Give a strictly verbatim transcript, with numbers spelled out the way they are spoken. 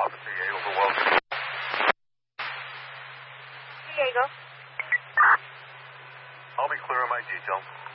Alpha T A, over welcome. Diego. I'll be clear on my detail.